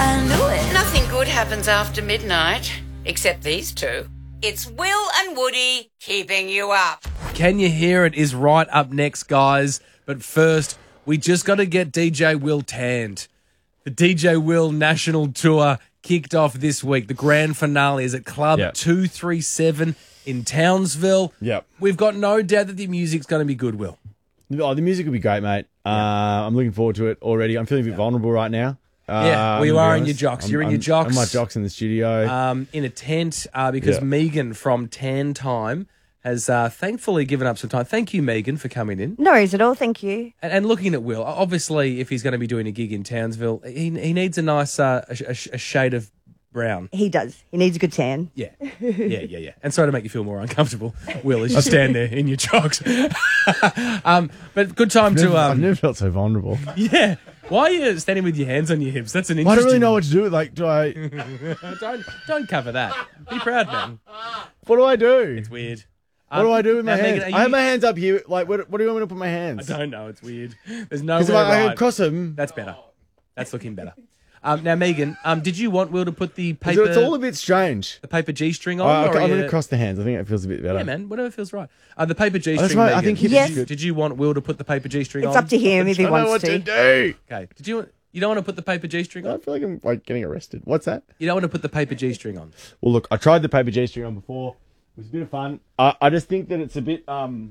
I knew it. Nothing good happens after midnight, except these two. It's Will and Woody keeping you up. Can You Hear It is right up next, guys. But first, we just got to get DJ Will tanned. The DJ Will National Tour kicked off this week. The grand finale is at Club 237 in Townsville. Yep. We've got no doubt that the music's going to be good, Will. Oh, the music will be great, mate. I'm looking forward to it already. I'm feeling a bit vulnerable right now. Well, you are in your jocks. You're in your jocks. I'm my jocks in the studio. In a tent because Megan from Tan Time has thankfully given up some time. Thank you, Megan, for coming in. No worries at all, thank you. And looking at Will, obviously, if he's going to be doing a gig in Townsville, he needs a nice a shade of brown. He does. He needs a good tan. Yeah. And sorry to make you feel more uncomfortable, Will, as you stand there in your jocks. But good time I've never felt so vulnerable. Yeah. Why are you standing with your hands on your hips? That's an interesting... I don't really know what to do. Like, do I... Don't cover that. Be proud, man. What do I do? It's weird. What do I do with my hands? Megan, I have my hands up here. Like, what do you want me to put my hands? I don't know. It's weird. There's no Because way I can cross them. That's better. That's looking better. Now, Megan, did you want Will to put the paper... It's all a bit strange. The paper G-string on? I'm going to cross the hands. I think that feels a bit better. Yeah, man. Whatever feels right. The paper G-string, That's right. Megan, I think did you want Will to put the paper G-string on? It's up to him if he wants what to. do. Okay. You don't want to put the paper G-string on? I feel like I'm getting arrested. What's that? You don't want to put the paper G-string on? Well, look, I tried the paper G-string on before. It was a bit of fun. I just think that it's a bit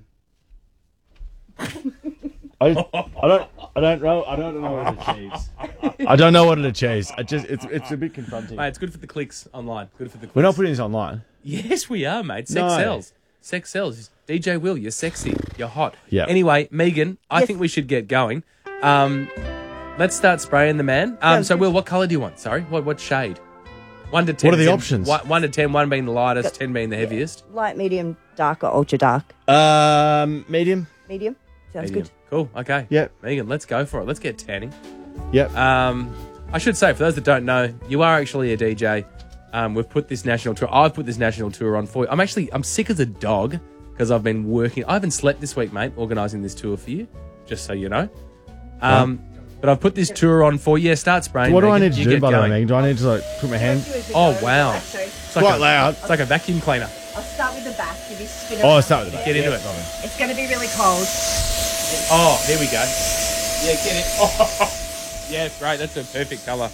I don't know what it achieves. I don't know what it achieves. It's a bit confronting. Mate, it's good for the clicks online. Good for the clicks. We're not putting this online. Yes, we are, mate. Sex No. sells. Sex sells. DJ Will, you're sexy. You're hot. Yeah. Anyway, Megan, I think we should get going. Let's start spraying the man. So, Will, what colour do you want? Sorry, what shade? 1 to 10. What are the options? 1 to 10, 1 being the lightest, 10 being the heaviest. Light, medium, dark, or ultra dark? Medium. Medium? Sounds Medium. good. Cool. Okay. Yep. Megan, let's go for it. Let's get tanning. Yep. I should say, for those that don't know, you are actually a DJ. We've put this national tour. I've put this national tour on for you. I'm sick as a dog because I've been working. I haven't slept this week, mate, organising this tour for you, just so you know. But I've put this tour on for you. Yeah, start spraying. What do I Megan. need to You do, get by the way, going. Megan? Do I need to put my hand? Oh, wow. It's Quite loud. It's like a vacuum cleaner. I'll start with the back. Give you spin Oh, I'll start with the back. Get into it. It's going to be really cold. Oh, there we go. Yeah, get it. Oh, yeah, great. That's a perfect colour.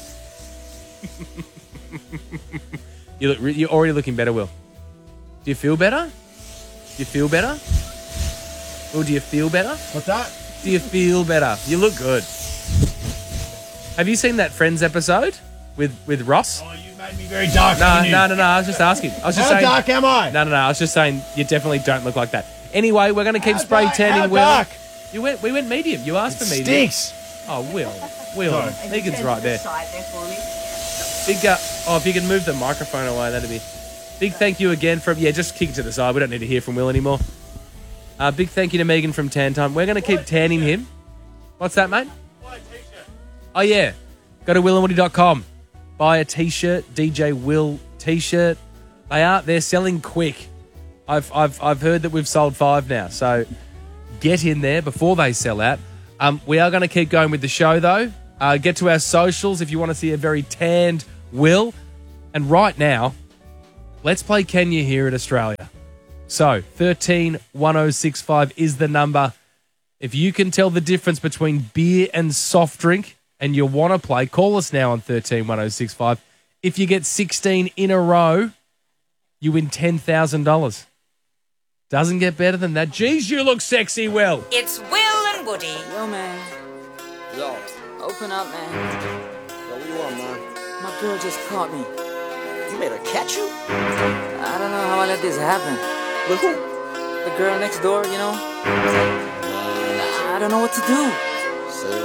You're already looking better, Will. Do you feel better? Do you feel better? Will, do you feel better? What's that? Do you feel better? You look good. Have you seen that Friends episode with Ross? Oh, you made me very dark. No. I was just asking. I was just How saying. dark am I? No. I was just saying you definitely don't look like that. Anyway, we're going to keep spray tanning. How Will. dark? We went medium. You asked for medium. Stinks. Oh, Will. Megan's right there. Side there for me. Big. If you can move the microphone away, that'd be. Big thank you again from. Yeah, just kick it to the side. We don't need to hear from Will anymore. Big thank you to Megan from Tan Time. We're going to keep tanning him. What's that, mate? Buy a t-shirt. Oh yeah, go to willandwoody.com. Buy a t-shirt, DJ Will t-shirt. They're selling quick. I've heard that we've sold 5 now, so get in there before they sell out. We are going to keep going with the show though. Get to our socials if you want to see a very tanned Will. And right now, let's play Can You Hear It Australia. So 131065 is the number. If you can tell the difference between beer and soft drink and you want to play, call us now on 131065. If you get 16 in a row, you win $10,000. Doesn't get better than that. Geez, you look sexy, Will. It's Will and Woody. Yo, man. Yo, Open up, man. what do you want, man? My girl just caught me. You made her catch you? I don't know how I let this happen. With who? The girl next door, you know? I don't know what to do.